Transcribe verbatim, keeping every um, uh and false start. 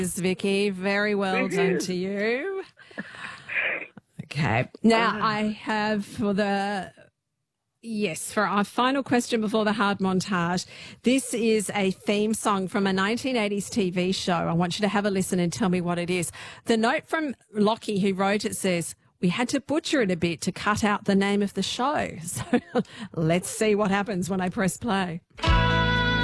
Vicky. Very well Thank done you. to you. Okay. Now I have for the, yes, for our final question before the hard montage. This is a theme song from a nineteen eighties T V show. I want you to have a listen and tell me what it is. The note from Lockie who wrote it says, "We had to butcher it a bit to cut out the name of the show." So let's see what happens when I press play.